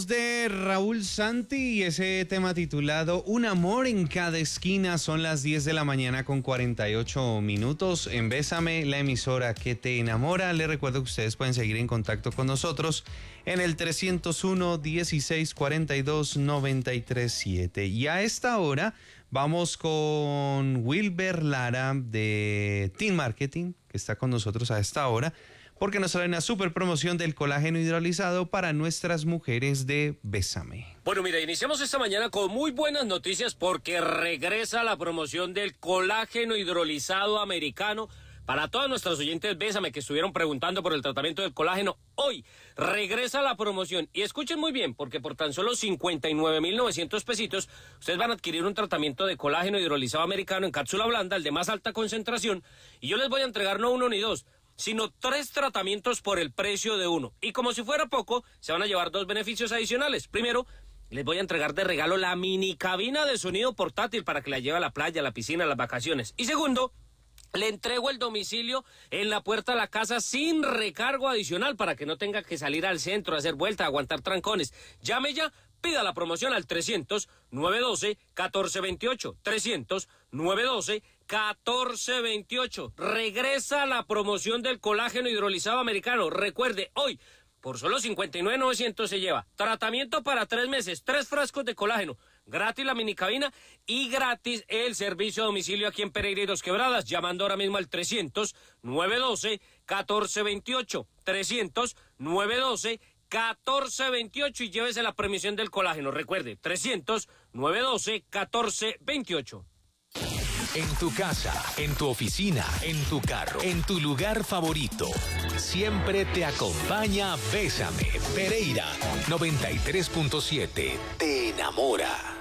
De Raúl Santi y ese tema titulado Un amor en cada esquina. Son las 10 de la mañana con 48 minutos en Bésame, la emisora que te enamora. Les recuerdo que ustedes pueden seguir en contacto con nosotros en el 301-1642-937. Y a esta hora vamos con Wilber Lara de Team Marketing, que está con nosotros a esta hora, porque nos trae una super promoción del colágeno hidrolizado para nuestras mujeres de Bésame. Bueno, mira, iniciamos esta mañana con muy buenas noticias porque regresa la promoción del colágeno hidrolizado americano. Para todos nuestros oyentes Bésame que estuvieron preguntando por el tratamiento del colágeno, hoy regresa la promoción. Y escuchen muy bien, porque por tan solo 59.900 pesitos, ustedes van a adquirir un tratamiento de colágeno hidrolizado americano en cápsula blanda, el de más alta concentración, y yo les voy a entregar no uno ni dos, sino 3 tratamientos por el precio de uno. Y como si fuera poco, se van a llevar 2 beneficios adicionales. Primero, les voy a entregar de regalo la mini cabina de sonido portátil para que la lleve a la playa, a la piscina, a las vacaciones. Y segundo, le entrego el domicilio en la puerta de la casa sin recargo adicional para que no tenga que salir al centro, a hacer vuelta, a aguantar trancones. Llame ya. Pida la promoción al 300-912-1428. 300-912-1428. Regresa la promoción del colágeno hidrolizado americano. Recuerde, hoy, por solo 59.900 se lleva tratamiento para 3 meses, 3 frascos de colágeno, gratis la minicabina y gratis el servicio a domicilio aquí en Pereira y Dos Quebradas, llamando ahora mismo al 300-912-1428. 300-912-1428 y llévese la premisión del colágeno. Recuerde, 300-912-1428. En tu casa, en tu oficina, en tu carro, en tu lugar favorito. Siempre te acompaña Bésame. Pereira 93.7. Te enamora.